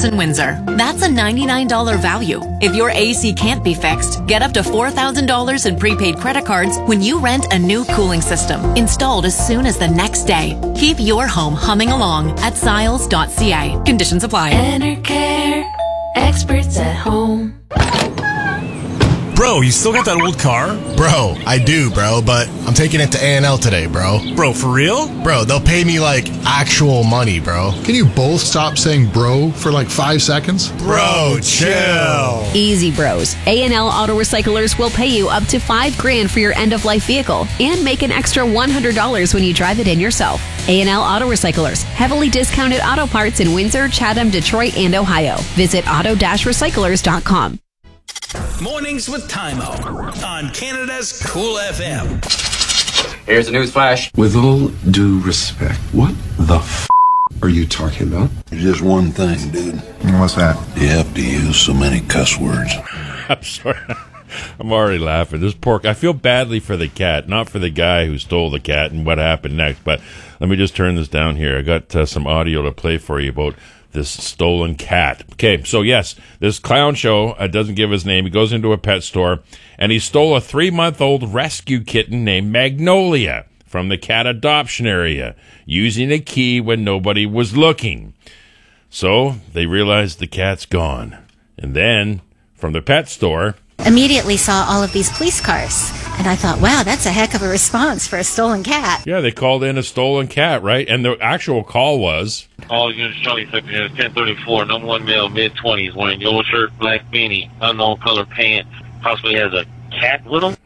in Windsor. That's a $99 value. If your AC can't be fixed, get up to $4,000 in prepaid credit cards when you rent a new cooling system, installed as soon as the next day. Keep your home humming along at Siles.ca. Conditions apply. Enercare, experts at home. Bro, you still got that old car? Bro, I do, bro, but I'm taking it to A&L today, bro. Bro, for real? Bro, they'll pay me, like, actual money, bro. Can you both stop saying bro for like 5 seconds? Bro, chill. Easy, bros. A&L Auto Recyclers will pay you up to $5,000 for your end-of-life vehicle and make an extra $100 when you drive it in yourself. A&L Auto Recyclers, heavily discounted auto parts in Windsor, Chatham, Detroit, and Ohio. Visit auto-recyclers.com. Mornings with Timo on Canada's Cool FM. Here's a news flash. With all due respect, what the are you talking about? Just one thing, dude. What's that? You have to use so many cuss words. I'm sorry. I'm already laughing. This I feel badly for the cat, not for the guy who stole the cat and what happened next. But let me just turn this down here. I got some audio to play for you about this stolen cat. Okay, so yes, this clown show doesn't give his name. He goes into a pet store, and he stole a 3-month-old rescue kitten named Magnolia from the cat adoption area, using a key when nobody was looking. So they realized the cat's gone. And then, from the pet store, immediately saw all of these police cars. And I thought, wow, that's a heck of a response for a stolen cat. Yeah, they called in a stolen cat, right? And the actual call was... All units, Charlie, 1034, number 1 male, mid-20s, wearing yellow shirt, black beanie, unknown color pants, possibly has a cat with him.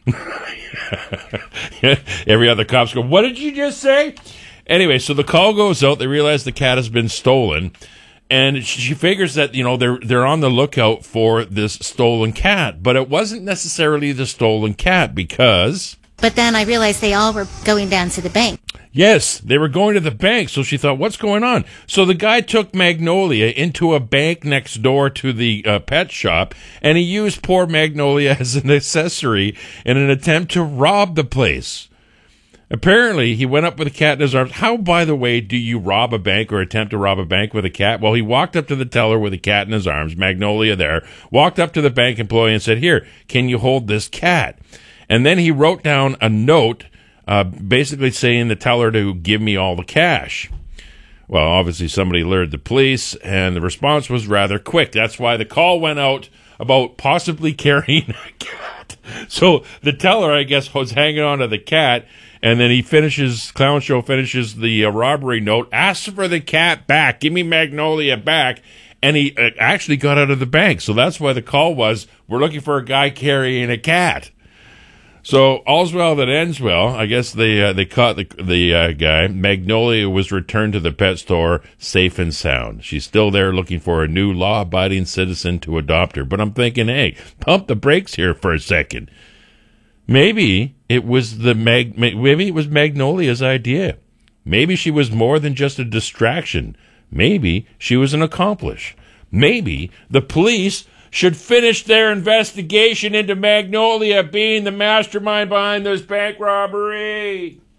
Every other cop's go, what did you just say? Anyway, so the call goes out. They realize the cat has been stolen. And she figures that, you know, they're on the lookout for this stolen cat. But it wasn't necessarily the stolen cat because... But then I realized they all were going down to the bank. Yes, they were going to the bank. So she thought, what's going on? So the guy took Magnolia into a bank next door to the pet shop, and he used poor Magnolia as an accessory in an attempt to rob the place. Apparently, he went up with a cat in his arms. How, by the way, do you rob a bank or attempt to rob a bank with a cat? Well, he walked up to the teller with a cat in his arms, Magnolia there, walked up to the bank employee and said, here, can you hold this cat? And then he wrote down a note basically saying the teller to give me all the cash. Well, obviously somebody alerted the police, and the response was rather quick. That's why the call went out about possibly carrying a cat. So the teller, I guess, was hanging on to the cat. And then Clown Show finishes the robbery note, asks for the cat back, give me Magnolia back, and he actually got out of the bank. So that's why the call was, we're looking for a guy carrying a cat. So all's well that ends well. I guess they caught the guy. Magnolia was returned to the pet store safe and sound. She's still there looking for a new law-abiding citizen to adopt her. But I'm thinking, hey, pump the brakes here for a second. Maybe it was Magnolia's idea. Maybe she was more than just a distraction. Maybe she was an accomplice. Maybe the police should finish their investigation into Magnolia being the mastermind behind this bank robbery.